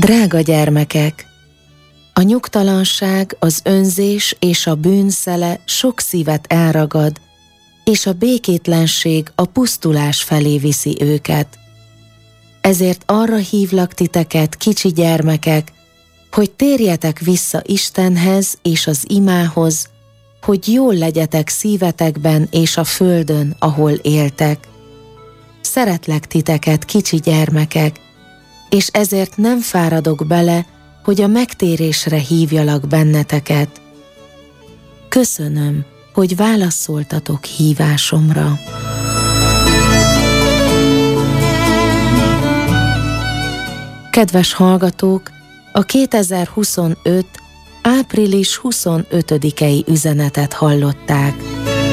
Drága gyermekek! A nyugtalanság, az önzés és a bűn szele sok szívet elragad, és a békétlenség a pusztulás felé viszi őket. Ezért arra hívlak titeket, kicsi gyermekek, hogy térjetek vissza Istenhez és az imához, hogy jól legyetek szívetekben és a földön, ahol éltek. Szeretlek titeket, kicsi gyermekek, és ezért nem fáradok bele, hogy a megtérésre hívjalak benneteket. Köszönöm, hogy válaszoltatok hívásomra. Kedves hallgatók, a 2025. április 25-i üzenetet hallották.